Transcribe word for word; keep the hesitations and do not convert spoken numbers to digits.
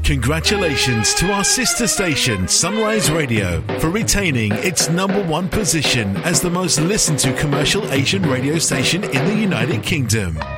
Congratulations to our sister station, Sunrise Radio, for retaining its number one position as the most listened to commercial Asian radio station in the United Kingdom.